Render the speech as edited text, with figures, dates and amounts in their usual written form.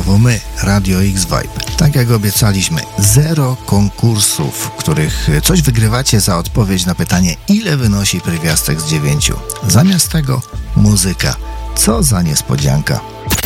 znowu my, Radio X-Vibe. Tak jak obiecaliśmy, 0 konkursów, w których coś wygrywacie za odpowiedź na pytanie, ile wynosi pierwiastek z 9. Zamiast tego muzyka. Co za niespodzianka.